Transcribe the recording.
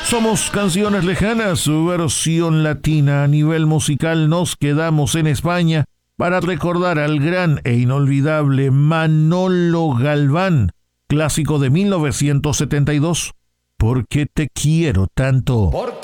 Somos Canciones Lejanas, su versión latina. A nivel musical nos quedamos en España para recordar al gran e inolvidable Manolo Galván, clásico de 1972. ¿Por qué te quiero tanto? Porque